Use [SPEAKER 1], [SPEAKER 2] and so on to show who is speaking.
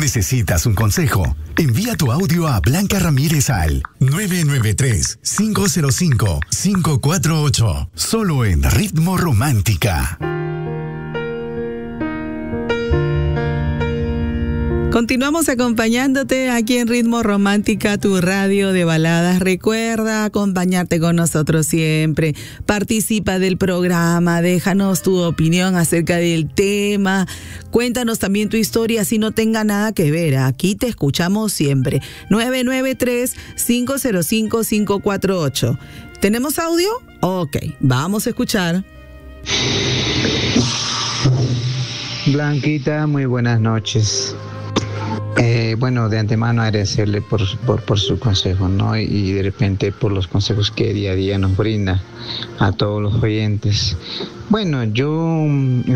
[SPEAKER 1] necesitas un consejo, envía tu audio a Blanca Ramírez al 993-505-548. Solo en Ritmo Romántica.
[SPEAKER 2] Continuamos acompañándote aquí en Ritmo Romántica, tu radio de baladas. Recuerda acompañarte con nosotros siempre. Participa del programa, déjanos tu opinión acerca del tema. Cuéntanos también tu historia si no tenga nada que ver. Aquí te escuchamos siempre. 993-505-548. ¿Tenemos audio? Ok, vamos a escuchar.
[SPEAKER 3] Blanquita, muy buenas noches. Bueno, de antemano agradecerle por su consejo, ¿no? Y de repente por los consejos que día a día nos brinda a todos los oyentes. Bueno, yo